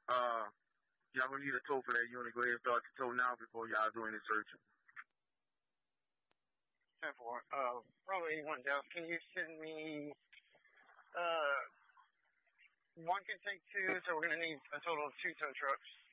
Uh, y'all gonna need a tow for that unit. Go ahead and start the tow now before y'all do any searching. 10-4. Bravo 81 Dallas, can you send me, one can take two, so we're gonna need a total of 2 tow trucks.